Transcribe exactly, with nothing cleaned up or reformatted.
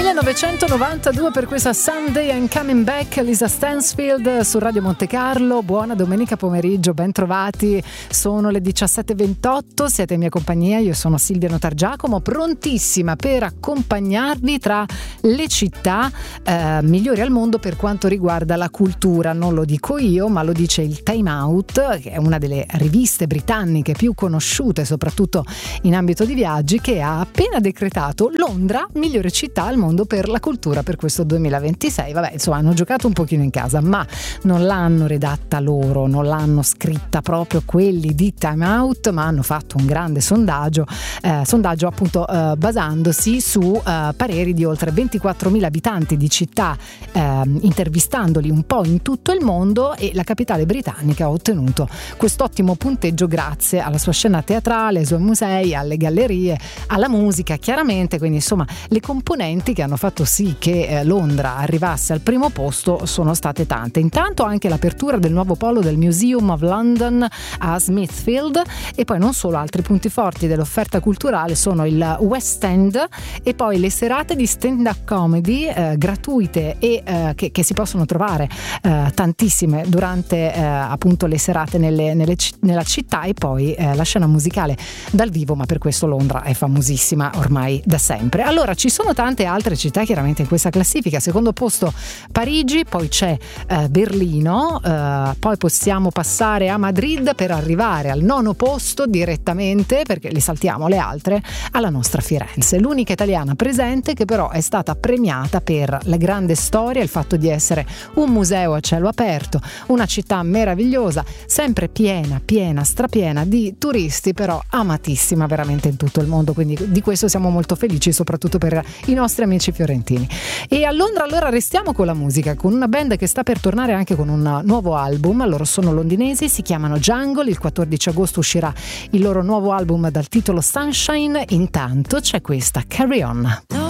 millenovecentonovantadue per questa Sunday I'm Coming Back, Lisa Stansfield su Radio Monte Carlo. Buona domenica pomeriggio, ben trovati. Sono le diciassette e ventotto, siete in mia compagnia, io sono Silvia Notargiacomo, prontissima per accompagnarvi tra le città eh, migliori al mondo per quanto riguarda la cultura. Non lo dico io, ma lo dice il Time Out, che è una delle riviste britanniche più conosciute, soprattutto in ambito di viaggi, che ha appena decretato Londra migliore città al mondo per la cultura per questo duemilaventisei. Vabbè, insomma, hanno giocato un pochino in casa, ma non l'hanno redatta loro, non l'hanno scritta proprio quelli di Time Out, ma hanno fatto un grande sondaggio eh, sondaggio appunto eh, basandosi su eh, pareri di oltre ventiquattromila abitanti di città, eh, intervistandoli un po' in tutto il mondo, e la capitale britannica ha ottenuto quest'ottimo punteggio grazie alla sua scena teatrale, ai suoi musei, alle gallerie, alla musica chiaramente. Quindi insomma le componenti che hanno fatto sì che eh, Londra arrivasse al primo posto sono state tante. Intanto anche l'apertura del nuovo polo del Museum of London a Smithfield, e poi non solo, altri punti forti dell'offerta culturale sono il West End e poi le serate di stand-up comedy eh, gratuite e eh, che, che si possono trovare eh, tantissime durante eh, appunto le serate nelle, nelle, nella città, e poi eh, la scena musicale dal vivo, ma per questo Londra è famosissima ormai da sempre. Allora ci sono tante altre città chiaramente in questa classifica. Secondo posto Parigi, poi c'è eh, Berlino, eh, poi possiamo passare a Madrid per arrivare al nono posto direttamente, perché li saltiamo le altre, alla nostra Firenze, l'unica italiana presente che però è stata premiata per la grande storia, il fatto di essere un museo a cielo aperto, una città meravigliosa, sempre piena, piena, strapiena di turisti, però amatissima veramente in tutto il mondo, quindi di questo siamo molto felici, soprattutto per i nostri amici fiorentini. E a Londra allora restiamo con la musica, con una band che sta per tornare anche con un nuovo album. Loro sono londinesi, si chiamano Jungle, il quattordici agosto uscirà il loro nuovo album dal titolo Sunshine. Intanto c'è questa Carry On.